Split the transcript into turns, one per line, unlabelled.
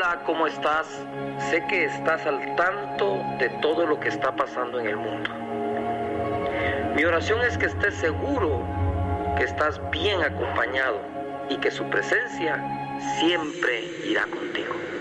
Hola, ¿cómo estás? Sé que estás al tanto de todo lo que está pasando en el mundo. Mi oración es que estés seguro que estás bien acompañado y que su presencia siempre irá contigo.